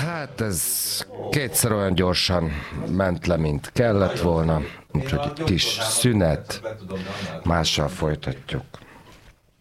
Hát ez kétszer olyan gyorsan ment le, mint kellett volna, úgyhogy kis szünet, mással folytatjuk.